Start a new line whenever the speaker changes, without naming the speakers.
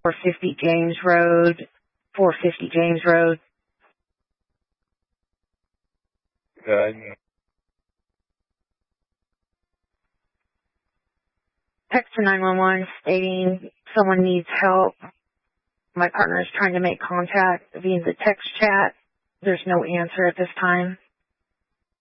450 James Road, 450 James Road.
Good.
Text to 911 stating someone needs help. My partner is trying to make contact via the text chat. There's no answer at this time.